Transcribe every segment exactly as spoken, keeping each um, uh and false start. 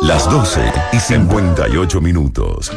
Las doce y cincuenta y ocho minutos.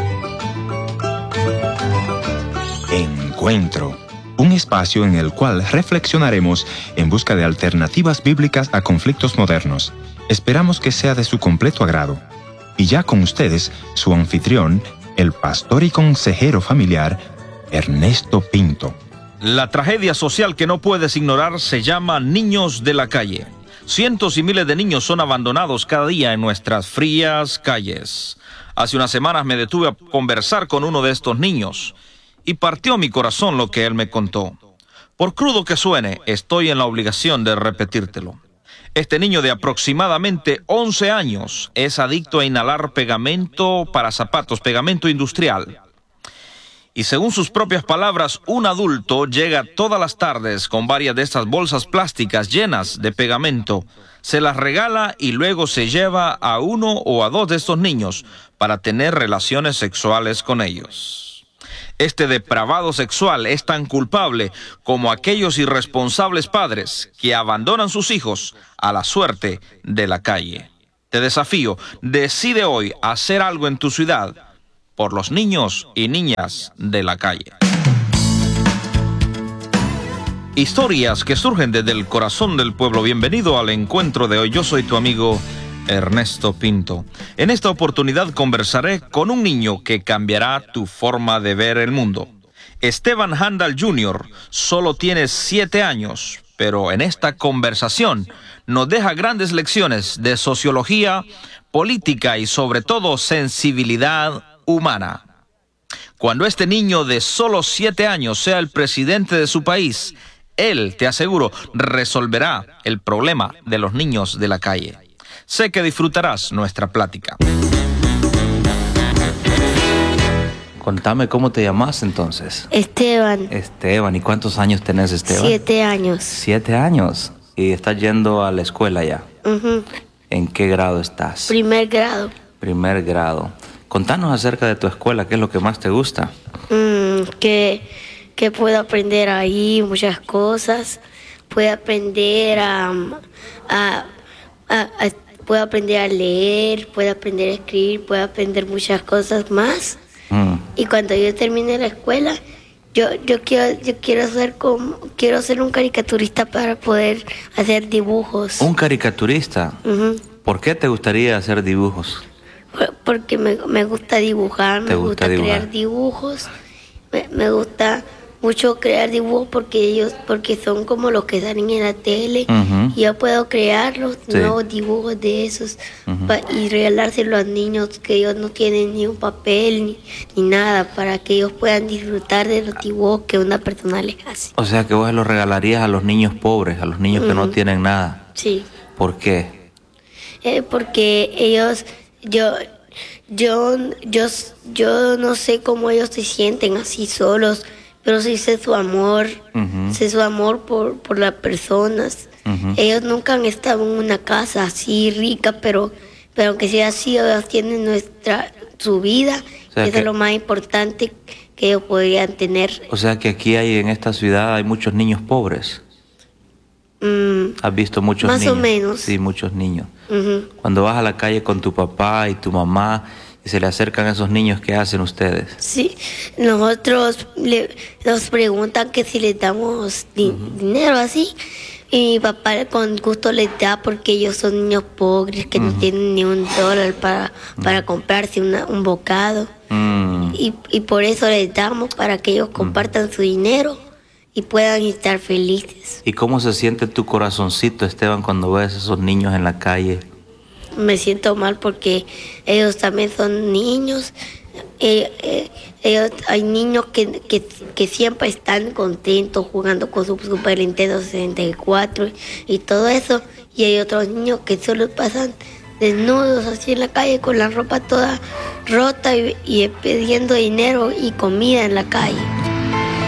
Encuentro. Un espacio en el cual reflexionaremos en busca de alternativas bíblicas a conflictos modernos. Esperamos que sea de su completo agrado. Y ya con ustedes, su anfitrión, el pastor y consejero familiar, Ernesto Pinto. La tragedia social que no puedes ignorar se llama niños de la calle. Cientos y miles de niños son abandonados cada día en nuestras frías calles. Hace unas semanas me detuve a conversar con uno de estos niños y partió mi corazón lo que él me contó. Por crudo que suene, estoy en la obligación de repetírtelo. Este niño de aproximadamente once años es adicto a inhalar pegamento para zapatos, pegamento industrial. Y según sus propias palabras, un adulto llega todas las tardes con varias de estas bolsas plásticas llenas de pegamento, se las regala y luego se lleva a uno o a dos de estos niños para tener relaciones sexuales con ellos. Este depravado sexual es tan culpable como aquellos irresponsables padres que abandonan sus hijos a la suerte de la calle. Te desafío, decide hoy hacer algo en tu ciudad por los niños y niñas de la calle. Historias que surgen desde el corazón del pueblo. Bienvenido al encuentro de hoy. Yo soy tu amigo Ernesto Pinto. En esta oportunidad conversaré con un niño que cambiará tu forma de ver el mundo. Esteban Handal junior solo tiene siete años, pero en esta conversación nos deja grandes lecciones de sociología, política y sobre todo sensibilidad humana. Cuando este niño de solo siete años sea el presidente de su país, él, te aseguro, resolverá el problema de los niños de la calle. Sé que disfrutarás nuestra plática. Contame cómo te llamas entonces. Esteban. Esteban, ¿y cuántos años tenés, Esteban? Siete años. Siete años. ¿Y estás yendo a la escuela ya? Uh-huh. ¿En qué grado estás? Primer grado. Primer grado. Contanos acerca de tu escuela, ¿qué es lo que más te gusta? Mm, que, que puedo aprender ahí muchas cosas. Puedo aprender a, a, a, a puedo aprender a leer, puedo aprender a escribir, puedo aprender muchas cosas más. Mm. Y cuando yo termine la escuela, yo, yo quiero, yo quiero ser como, quiero ser un caricaturista para poder hacer dibujos. ¿Un caricaturista? Uh-huh. ¿Por qué te gustaría hacer dibujos? Porque me, me gusta dibujar, me gusta, gusta dibujar? crear dibujos, me, me gusta mucho crear dibujos porque ellos, porque son como los que salen en la tele, uh-huh. y yo puedo crear los sí. nuevos dibujos de esos, uh-huh. pa, y regalárselo a los niños que ellos no tienen ni un papel ni, ni nada, para que ellos puedan disfrutar de los dibujos que una persona les hace. O sea que vos los regalarías a los niños pobres, a los niños uh-huh. que no tienen nada. Sí. ¿Por qué? Eh, porque ellos Yo, yo, yo, yo no sé cómo ellos se sienten así solos, pero sí sé su amor, uh-huh. sé su amor por, por las personas. Uh-huh. Ellos nunca han estado en una casa así rica, pero, pero aunque sea así, ellos tienen nuestra, su vida, o sea, eso que es lo más importante que ellos podrían tener. O sea que aquí hay, en esta ciudad, hay muchos niños pobres. Mm, ¿Has visto muchos más niños? Más o menos. Sí, muchos niños. Uh-huh. Cuando vas a la calle con tu papá y tu mamá y se le acercan a esos niños, ¿qué hacen ustedes? Sí, nosotros le, nos preguntan que si les damos di- uh-huh. dinero así, y mi papá con gusto les da porque ellos son niños pobres que uh-huh. no tienen ni un dólar para, uh-huh. para comprarse una, un bocado. Uh-huh. y, y por eso les damos, para que ellos compartan uh-huh. su dinero y puedan estar felices. ¿Y cómo se siente tu corazoncito, Esteban, cuando ves a esos niños en la calle? Me siento mal porque ellos también son niños. Eh, eh, ellos, hay niños que, que, que siempre están contentos jugando con su Super Nintendo sesenta y cuatro y todo eso. Y hay otros niños que solo pasan desnudos así en la calle con la ropa toda rota y, y pidiendo dinero y comida en la calle.